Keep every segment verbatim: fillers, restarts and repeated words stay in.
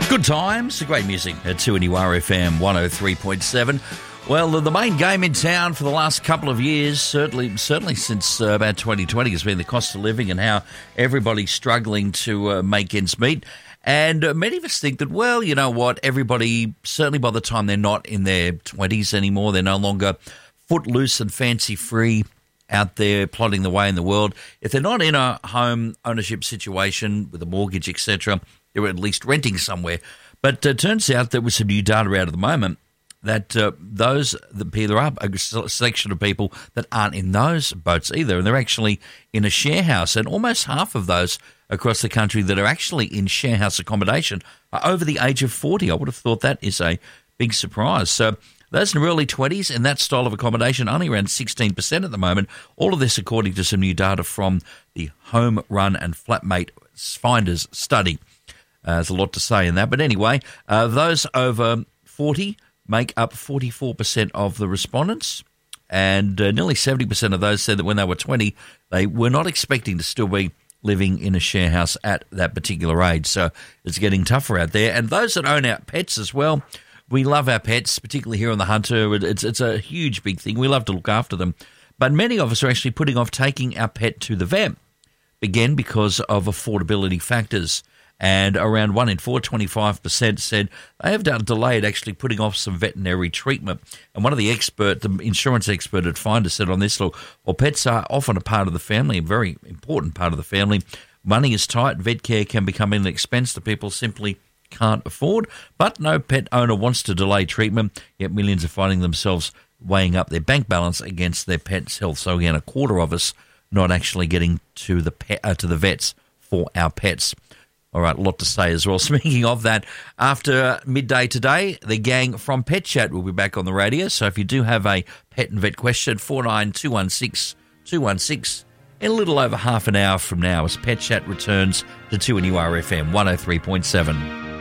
Good times, great music at two N U R F M one oh three point seven. Well, the, the main game in town for the last couple of years, certainly certainly since uh, about twenty twenty, has been the cost of living and how everybody's struggling to uh, make ends meet. And uh, many of us think that, well, you know what, everybody, certainly by the time they're not in their twenties anymore, they're no longer footloose and fancy-free out there plodding the way in the world. If they're not in a home ownership situation with a mortgage, et cetera, they're at least renting somewhere. But it uh, turns out that with some new data out at the moment, that uh, those, that there are a selection of people that aren't in those boats either, and they're actually in a share house. And almost half of those across the country that are actually in share house accommodation are over the age of forty. I would have thought that is a big surprise. So those in their early twenties in that style of accommodation, only around sixteen percent at the moment. All of this according to some new data from the Home Run and Flatmate Finders study. Uh, there's a lot to say in that. But anyway, uh, those over forty make up forty-four percent of the respondents, and uh, nearly seventy percent of those said that when they were twenty, they were not expecting to still be living in a share house at that particular age. So it's getting tougher out there. And those that own our pets as well, we love our pets, particularly here on the Hunter. It's, it's a huge, big thing. We love to look after them. But many of us are actually putting off taking our pet to the vet, again, because of affordability factors. And around one in four, twenty-five percent said they have done delayed actually putting off some veterinary treatment. And one of the expert, the insurance expert at Finder said on this, look, well, pets are often a part of the family, a very important part of the family. Money is tight. Vet care can become an expense that people simply can't afford. But no pet owner wants to delay treatment, yet millions are finding themselves weighing up their bank balance against their pet's health. So again, a quarter of us not actually getting to the pet, uh, to the vets for our pets. All right, a lot to say as well. Speaking of that, after midday today, the gang from Pet Chat will be back on the radio. So if you do have a pet and vet question, four nine two one six two one six in a little over half an hour from now as Pet Chat returns to two N U R F M one oh three point seven.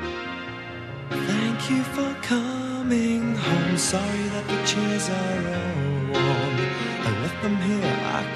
Thank you for coming home. Sorry that the chairs are all warm. I left them here. I